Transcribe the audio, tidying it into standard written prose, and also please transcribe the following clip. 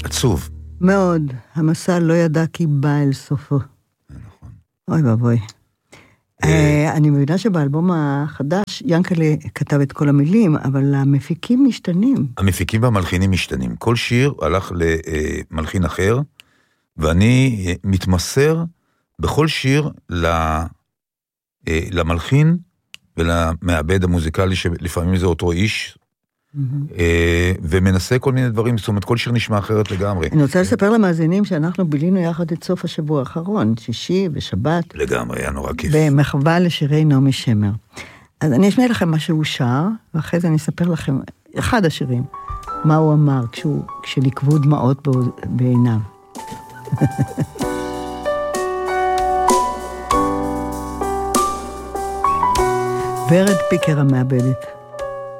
עצוב. מאוד. המסע לא ידע כי בא אל סופו. נכון. אוי ואבוי. אני מבינה שבאלבום החדש, ינקלה כתב את כל המילים, אבל המפיקים משתנים. המפיקים והמלחינים משתנים. כל שיר הלך למלחין אחר, ואני מתמסר בכל שיר למלחין ולמעבד המוזיקלי, שלפעמים זה אותו איש, ומנסה כל מיני דברים, זאת אומרת, כל שיר נשמע אחרת לגמרי. אני רוצה לספר למאזינים שאנחנו בילינו יחד את סוף השבוע האחרון, שישי ושבת. לגמרי, היה נורא כיף. במחווה לשירי נעמי שמר. אז אני אשמיע לכם מה שהוא שר, ואחרי זה אני אספר לכם, אחד השירים, מה הוא אמר כשנקבו דמעות בעיניו. ורד פיקר המעבדת.